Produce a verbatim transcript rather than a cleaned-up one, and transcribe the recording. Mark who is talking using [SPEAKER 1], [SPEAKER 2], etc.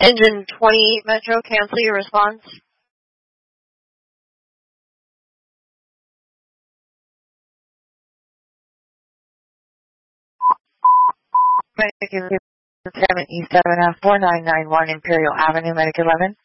[SPEAKER 1] Engine twenty-eight Metro, cancel your response.
[SPEAKER 2] Medic seven E seven F four nine nine one Imperial Avenue, Medic eleven.